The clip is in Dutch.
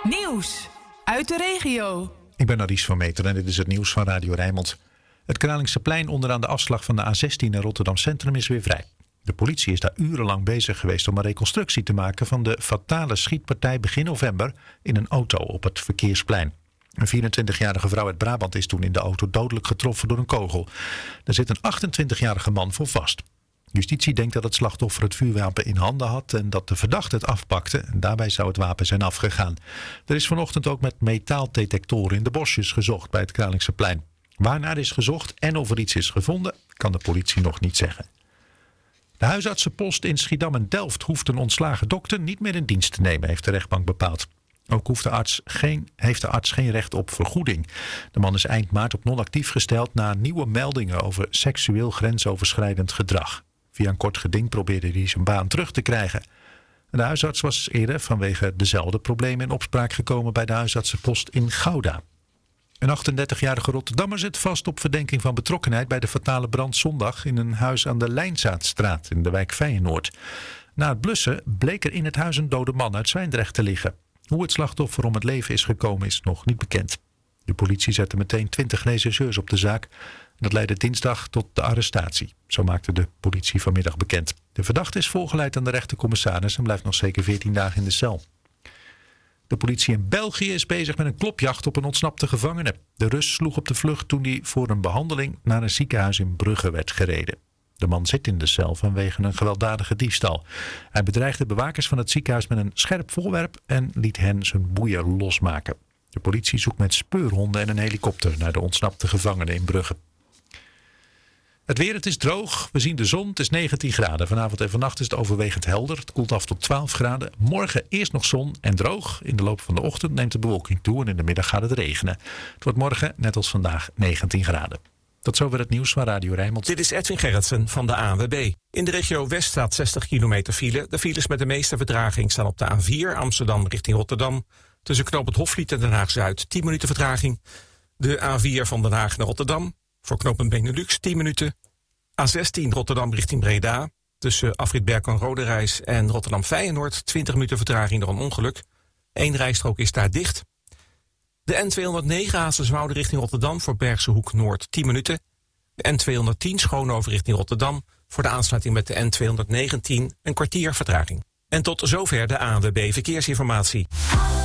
Nieuws uit de regio. Ik ben Aries van Meteren en dit is het nieuws van Radio Rijnmond. Het Kralingseplein onderaan de afslag van de A16 in Rotterdam Centrum is weer vrij. De politie is daar urenlang bezig geweest om een reconstructie te maken van de fatale schietpartij begin november in een auto op het Verkeersplein. Een 24-jarige vrouw uit Brabant is toen in de auto dodelijk getroffen door een kogel. Daar zit een 28-jarige man voor vast. Justitie denkt dat het slachtoffer het vuurwapen in handen had en dat de verdachte het afpakte. En daarbij zou het wapen zijn afgegaan. Er is vanochtend ook met metaaldetectoren in de bosjes gezocht bij het Kralingseplein. Waarnaar is gezocht en of er iets is gevonden, kan de politie nog niet zeggen. De huisartsenpost in Schiedam en Delft hoeft een ontslagen dokter niet meer in dienst te nemen, heeft de rechtbank bepaald. Ook heeft de arts geen recht op vergoeding. De man is eind maart op non-actief gesteld na nieuwe meldingen over seksueel grensoverschrijdend gedrag. Via een kort geding probeerde hij zijn baan terug te krijgen. De huisarts was eerder vanwege dezelfde problemen in opspraak gekomen bij de huisartsenpost in Gouda. Een 38-jarige Rotterdammer zit vast op verdenking van betrokkenheid bij de fatale brand zondag in een huis aan de Lijnzaadstraat in de wijk Feyenoord. Na het blussen bleek er in het huis een dode man uit Zwijndrecht te liggen. Hoe het slachtoffer om het leven is gekomen is nog niet bekend. De politie zette meteen 20 rechercheurs op de zaak. Dat leidde dinsdag tot de arrestatie. Zo maakte de politie vanmiddag bekend. De verdachte is voorgeleid aan de rechtercommissaris en blijft nog zeker 14 dagen in de cel. De politie in België is bezig met een klopjacht op een ontsnapte gevangene. De Rus sloeg op de vlucht toen hij voor een behandeling naar een ziekenhuis in Brugge werd gereden. De man zit in de cel vanwege een gewelddadige diefstal. Hij bedreigde bewakers van het ziekenhuis met een scherp voorwerp en liet hen zijn boeien losmaken. De politie zoekt met speurhonden en een helikopter naar de ontsnapte gevangene in Brugge. Het weer, het is droog. We zien de zon. Het is 19 graden. Vanavond en vannacht is het overwegend helder. Het koelt af tot 12 graden. Morgen eerst nog zon en droog. In de loop van de ochtend neemt de bewolking toe en in de middag gaat het regenen. Het wordt morgen, net als vandaag, 19 graden. Tot zover het nieuws van Radio Rijnmond. Dit is Edwin Gerritsen van de ANWB. In de regio West staat 60 kilometer file. De files met de meeste vertraging staan op de A4 Amsterdam richting Rotterdam. Tussen knooppunt Hofvliet en Den Haag-Zuid 10 minuten vertraging. De A4 van Den Haag naar Rotterdam. Voor knooppunt Benelux 10 minuten. A16 Rotterdam richting Breda. Tussen afrit Berken-Roderijs en Rotterdam-Feyenoord 20 minuten vertraging door een ongeluk. 1 rijstrook is daar dicht. De N209 Hazerswoude richting Rotterdam voor Bergse Hoek Noord 10 minuten. De N210 Schoonhoven richting Rotterdam voor de aansluiting met de N219 een kwartier vertraging. En tot zover de ANWB Verkeersinformatie.